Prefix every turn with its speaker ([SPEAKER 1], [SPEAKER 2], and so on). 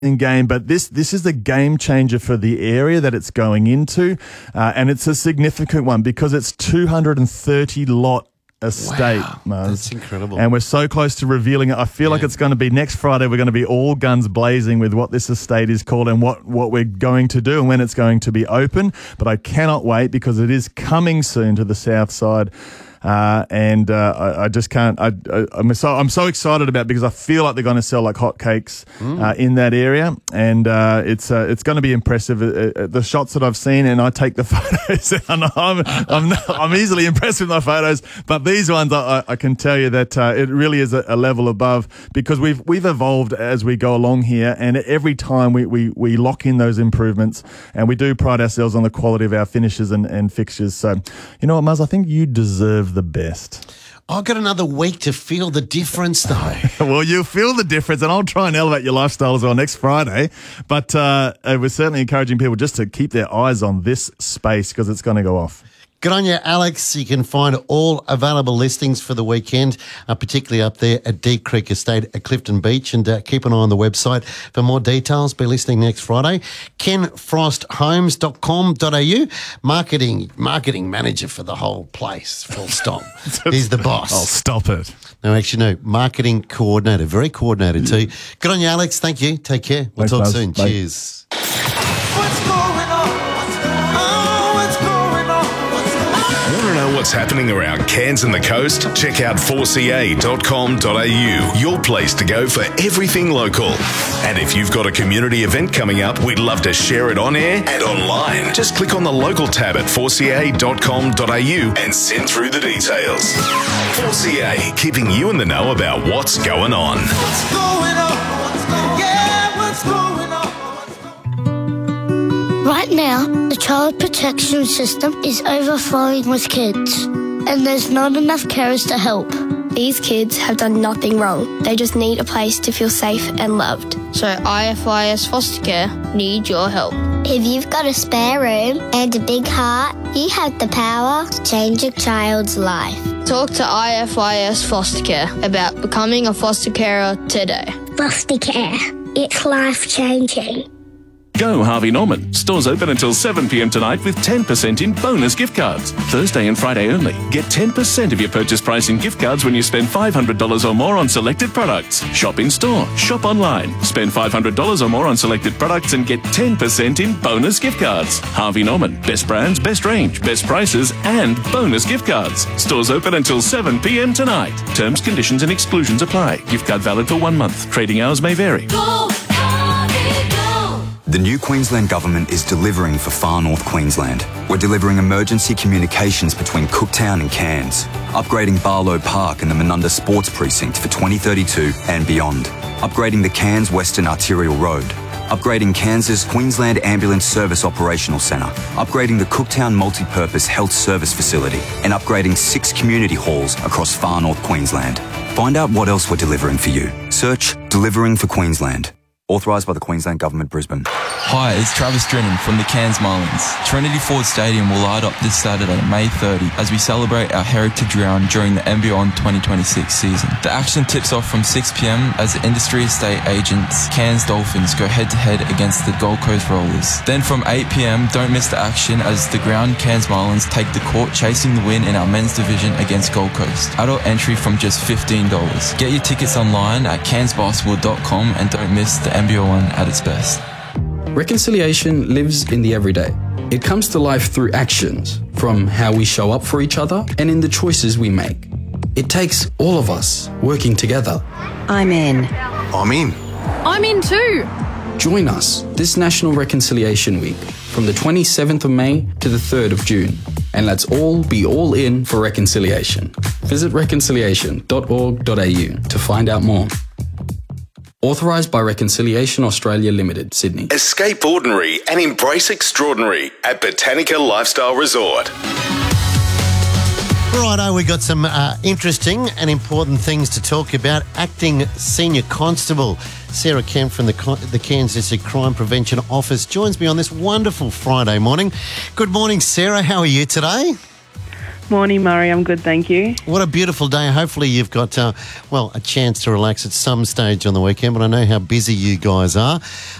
[SPEAKER 1] game, but this is a game changer for the area that it's going into, and it's a significant one because it's 230 lot estate.
[SPEAKER 2] Wow,
[SPEAKER 1] Mars.
[SPEAKER 2] that's incredible.
[SPEAKER 1] And we're so close to revealing it. I feel like it's going to be next Friday. We're going to be all guns blazing with what this estate is called and what we're going to do and when it's going to be open. But I cannot wait because it is coming soon to the south side. I just can't. I'm so excited about it because I feel like they're going to sell like hotcakes in that area, and it's going to be impressive. The shots that I've seen, and I take the photos, and I'm easily impressed with my photos. But these ones, I can tell you that it really is a level above because we've evolved as we go along here, and every time we lock in those improvements, and we do pride ourselves on the quality of our finishes and fixtures. So, you know what, Muzz, I think you deserve the best.
[SPEAKER 2] I've got another week to feel the difference, though.
[SPEAKER 1] Well, you'll feel the difference, and I'll try and elevate your lifestyle as well next Friday. But we're certainly encouraging people just to keep their eyes on this space because it's going to go off.
[SPEAKER 2] Good on you, Alex. You can find all available listings for the weekend, particularly up there at Deep Creek Estate at Clifton Beach. And keep an eye on the website for more details. Be listening next Friday. KenFrostHomes.com.au, marketing manager for the whole place, full stop. He's the boss.
[SPEAKER 1] Oh, stop it.
[SPEAKER 2] No, actually, no, marketing coordinator, very coordinated too. Good on you, Alex. Thank you. Take care. We'll talk soon.
[SPEAKER 1] Bye.
[SPEAKER 2] Cheers.
[SPEAKER 3] What's going on?
[SPEAKER 4] Want to know what's happening around Cairns and the coast? Check out 4ca.com.au, your place to go for everything local. And if you've got a community event coming up, we'd love to share it on air and online. Just click on the local tab at 4ca.com.au and send through the details. 4ca, keeping you in the know about what's going on.
[SPEAKER 3] What's going on? Yeah, what's going on?
[SPEAKER 5] Right now, the child protection system is overflowing with kids, and there's not enough carers to help.
[SPEAKER 6] These kids have done nothing wrong. They just need a place to feel safe and loved. So IFIS Foster Care need your help.
[SPEAKER 5] If you've got a spare room and a big heart, you have the power to change a child's life.
[SPEAKER 6] Talk to IFIS Foster Care about becoming a foster carer today.
[SPEAKER 5] Foster care. It's life-changing.
[SPEAKER 7] Go Harvey Norman. Stores open until 7 p.m. tonight with 10% in bonus gift cards. Thursday and Friday only. Get 10% of your purchase price in gift cards when you spend $500 or more on selected products. Shop in store. Shop online. Spend $500 or more on selected products and get 10% in bonus gift cards. Harvey Norman. Best brands, best range, best prices and bonus gift cards. Stores open until 7 p.m. tonight. Terms, conditions and exclusions apply. Gift card valid for 1 month. Trading hours may vary.
[SPEAKER 8] The new Queensland Government is delivering for Far North Queensland. We're delivering emergency communications between Cooktown and Cairns, upgrading Barlow Park and the Menunda Sports Precinct for 2032 and beyond, upgrading the Cairns Western Arterial Road, upgrading Cairns' Queensland Ambulance Service Operational Centre, upgrading the Cooktown Multipurpose Health Service Facility, and upgrading 6 community halls across Far North Queensland. Find out what else we're delivering for you. Search Delivering for Queensland. Authorised by the Queensland Government, Brisbane.
[SPEAKER 9] Hi, it's Travis Drennan from the Cairns Marlins. Trinity Ford Stadium will light up this Saturday, May 30, as we celebrate our heritage round during the NBN 2026 season. The action tips off from 6 p.m. as the industry estate agents Cairns Dolphins go head-to-head against the Gold Coast Rollers. Then from 8 p.m, don't miss the action as the ground Cairns Marlins take the court chasing the win in our men's division against Gold Coast. Adult entry from just $15. Get your tickets online at cairnsbasketball.com and don't miss the NBN at its best.
[SPEAKER 10] Reconciliation lives in the everyday. It comes to life through actions, from how we show up for each other and in the choices we make. It takes all of us working together.
[SPEAKER 11] I'm in.
[SPEAKER 4] I'm in.
[SPEAKER 11] I'm in too.
[SPEAKER 10] Join us this National Reconciliation Week from the 27th of May to the 3rd of June. And let's all be all in for reconciliation. Visit reconciliation.org.au to find out more. Authorised by Reconciliation Australia Limited, Sydney.
[SPEAKER 4] Escape ordinary and embrace extraordinary at Botanica Lifestyle Resort.
[SPEAKER 2] Righto, we got some interesting and important things to talk about. Acting Senior Constable Sarah Kemp from the Cairns District Crime Prevention Office joins me on this wonderful Friday morning. Good morning, Sarah. How are you today?
[SPEAKER 12] Morning, Murray. I'm good, thank you.
[SPEAKER 2] What a beautiful day. Hopefully you've got, a chance to relax at some stage on the weekend, but I know how busy you guys are.